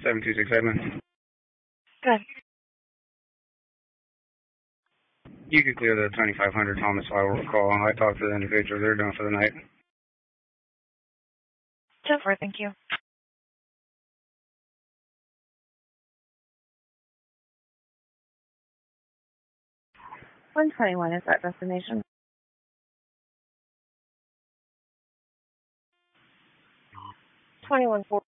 7267. Good. You could clear the 2500 Thomas Flywell call. I talked to the individual. They're done for the night. 10-4, thank you. $121 is that destination. $21.4.